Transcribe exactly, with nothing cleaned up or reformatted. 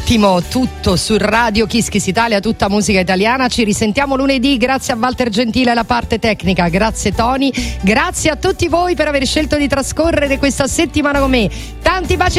ottimo, tutto su Radio Kiss Kiss Italia, tutta musica italiana. Ci risentiamo lunedì, grazie a Walter Gentile alla parte tecnica, grazie Tony, grazie a tutti voi per aver scelto di trascorrere questa settimana con me. Tanti baci